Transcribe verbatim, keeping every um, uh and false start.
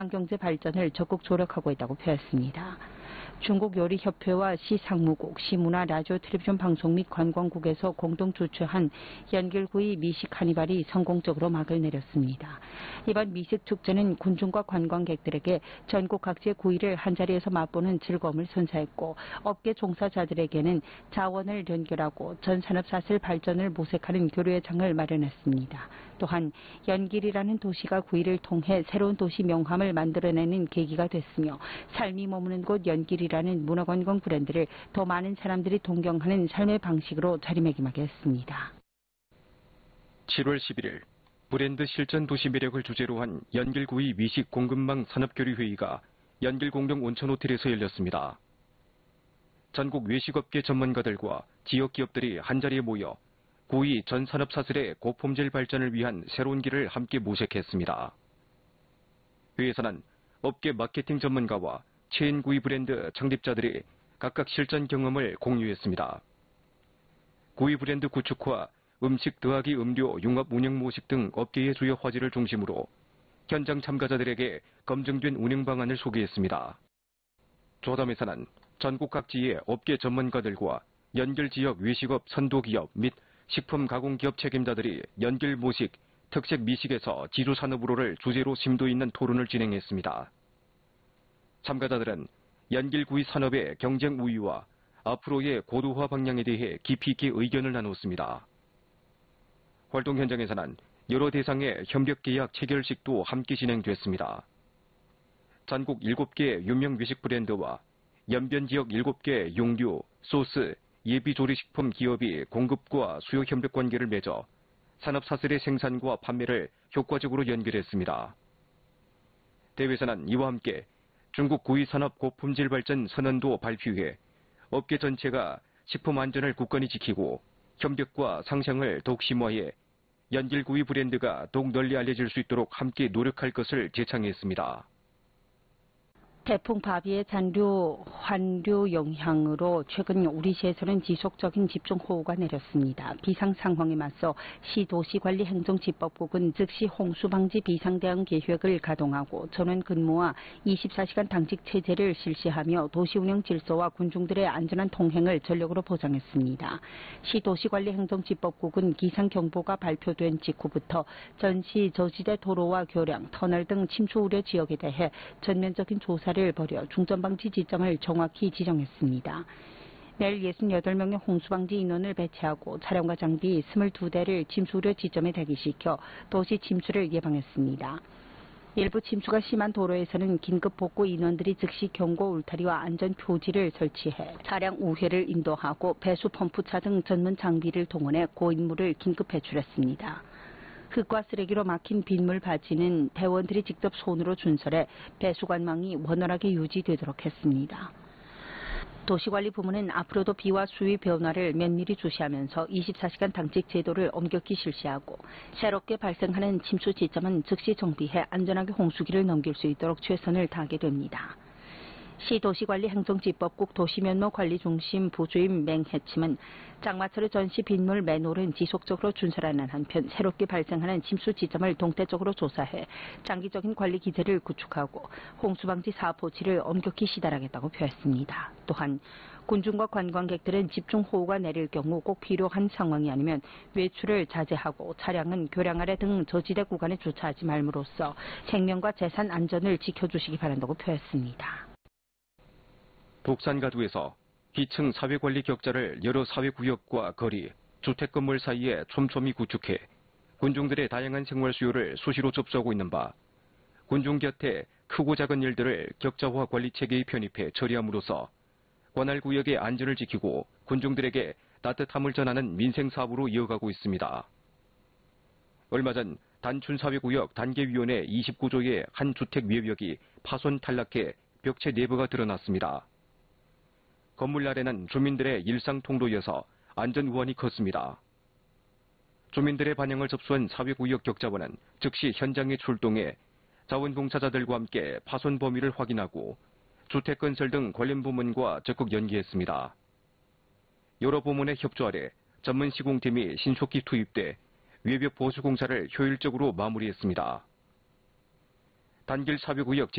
경제 발전을 적극 조력하고 있다고 표했습니다. 중국 요리협회와 시상무국, 시문화 라디오 텔레비전 방송 및 관광국에서 공동 주최한 연길구이 미식 카니발이 성공적으로 막을 내렸습니다. 이번 미식 축제는 군중과 관광객들에게 전국 각지의 구이를 한자리에서 맛보는 즐거움을 선사했고, 업계 종사자들에게는 자원을 연결하고 전 산업사슬 발전을 모색하는 교류의 장을 마련했습니다. 또한 연길이라는 도시가 구이를 통해 새로운 도시 명함을 만들어내는 계기가 됐으며, 삶이 머무는 곳 연길이라는 문화관광 브랜드를 더 많은 사람들이 동경하는 삶의 방식으로 자리매김하게 했습니다. 칠월 십일일 브랜드 실전 도시 매력을 주제로 한 연길구이 미식 공급망 산업교류회의가 연길 공동 온천호텔에서 열렸습니다. 전국 외식업계 전문가들과 지역 기업들이 한자리에 모여 구이 전 산업사슬의 고품질 발전을 위한 새로운 길을 함께 모색했습니다. 회의에서는 업계 마케팅 전문가와 체인구이 브랜드 창립자들이 각각 실전 경험을 공유했습니다. 구이 브랜드 구축과 음식 더하기 음료 융합 운영 모식 등 업계의 주요 화제를 중심으로 현장 참가자들에게 검증된 운영 방안을 소개했습니다. 조담에서는 전국 각지의 업계 전문가들과 연길 지역 외식업 선도기업 및 식품 가공기업 책임자들이 연길 모식, 특색 미식에서 지주산업으로를 주제로 심도 있는 토론을 진행했습니다. 참가자들은 연길구이 산업의 경쟁 우위와 앞으로의 고도화 방향에 대해 깊이 있게 의견을 나눴습니다. 활동 현장에서는 여러 대상의 협력 계약 체결식도 함께 진행됐습니다. 전국 일곱 개 유명 외식 브랜드와 연변 지역 일곱 개 용류, 소스, 예비조리식품 기업이 공급과 수요 협력 관계를 맺어 산업사슬의 생산과 판매를 효과적으로 연결했습니다. 대회에서는 이와 함께 중국 구이 산업 고품질 발전 선언도 발표해 업계 전체가 식품 안전을 굳건히 지키고 협력과 상생을 더욱 심화해 연길구이 브랜드가 더욱 널리 알려질 수 있도록 함께 노력할 것을 제창했습니다. 태풍 바비의 잔류, 환류 영향으로 최근 우리시에서는 지속적인 집중호우가 내렸습니다. 비상 상황에 맞서 시도시관리행정지법국은 즉시 홍수방지 비상대응 계획을 가동하고 전원 근무와 이십사 시간 당직 체제를 실시하며 도시운영 질서와 군중들의 안전한 통행을 전력으로 보장했습니다. 시도시관리행정지법국은 기상경보가 발표된 직후부터 전시 저지대 도로와 교량, 터널 등 침수 우려 지역에 대해 전면적인 조사를 벌여 중점방지 지점을 정확히 지정했습니다. 내일 육십팔 명의 홍수방지 인원을 배치하고 차량과 장비 이십이 대를 침수 우려 지점에 대기시켜 도시 침수를 예방했습니다. 일부 침수가 심한 도로에서는 긴급 복구 인원들이 즉시 경고 울타리와 안전 표지를 설치해 차량 우회를 인도하고 배수 펌프차 등 전문 장비를 동원해 고인물을 긴급 배출했습니다. 흙과 쓰레기로 막힌 빗물 바지는 대원들이 직접 손으로 준설해 배수관망이 원활하게 유지되도록 했습니다. 도시관리 부문은 앞으로도 비와 수위 변화를 면밀히 주시하면서 이십사 시간 당직 제도를 엄격히 실시하고 새롭게 발생하는 침수 지점은 즉시 정비해 안전하게 홍수기를 넘길 수 있도록 최선을 다하게 됩니다. 시도시관리행정지법국 도시면모관리중심 부주임 맹해침은 장마철의 전시 빗물 맨홀은 지속적으로 준설하는 한편 새롭게 발생하는 침수 지점을 동태적으로 조사해 장기적인 관리 기제를 구축하고 홍수방지 사포치를 엄격히 시달하겠다고 표했습니다. 또한 군중과 관광객들은 집중호우가 내릴 경우 꼭 필요한 상황이 아니면 외출을 자제하고 차량은 교량 아래 등 저지대 구간에 주차하지 말므로써 생명과 재산 안전을 지켜주시기 바란다고 표했습니다. 독산가두에서 기층 사회관리 격자를 여러 사회구역과 거리, 주택 건물 사이에 촘촘히 구축해 군중들의 다양한 생활 수요를 수시로 접수하고 있는 바 군중 곁에 크고 작은 일들을 격자화 관리 체계에 편입해 처리함으로써 관할구역의 안전을 지키고 군중들에게 따뜻함을 전하는 민생사업으로 이어가고 있습니다. 얼마 전 단춘사회구역 단계위원회 이십구 조의 한 주택 외벽이 파손 탈락해 벽체 내부가 드러났습니다. 건물 아래는 주민들의 일상 통로여서 안전 우환이 컸습니다. 주민들의 반영을 접수한 사회구역 격자원은 즉시 현장에 출동해 자원봉사자들과 함께 파손 범위를 확인하고 주택건설 등 관련 부문과 적극 연계했습니다. 여러 부문의 협조 아래 전문 시공팀이 신속히 투입돼 외벽 보수 공사를 효율적으로 마무리했습니다. 단길 사회구역